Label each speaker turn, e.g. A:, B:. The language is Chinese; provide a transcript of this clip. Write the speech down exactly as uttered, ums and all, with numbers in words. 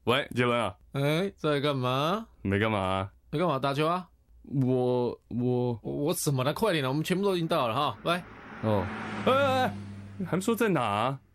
A: 喂，杰伦啊，
B: 哎，在干嘛？
A: 没干嘛、啊？
B: 在干嘛？打球啊？
A: 我我
B: 我怎么了？快点了，我们全部都已经到了哈。来，
A: 哦，哎哎哎，还没说在哪、啊？